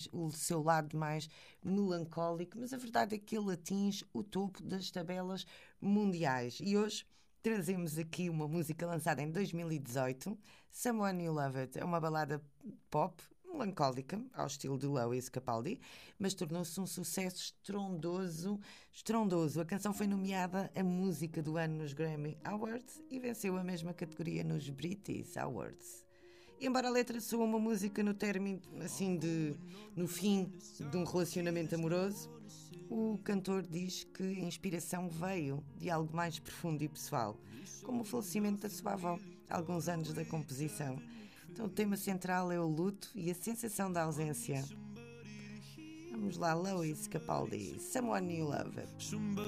o seu lado mais melancólico, mas a verdade é que ele atinge o topo das tabelas mundiais. E hoje trazemos aqui uma música lançada em 2018, Someone You Love It. É uma balada pop, melancólica, ao estilo de Lewis Capaldi, mas tornou-se um sucesso estrondoso. A canção foi nomeada a música do ano nos Grammy Awards e venceu a mesma categoria nos British Awards. Embora a letra soa uma música no término, assim, no fim de um relacionamento amoroso, o cantor diz que a inspiração veio de algo mais profundo e pessoal, como o falecimento da sua avó, alguns anos da composição. Então o tema central é o luto e a sensação da ausência. Vamos lá, Lewis Capaldi, Someone You Love It.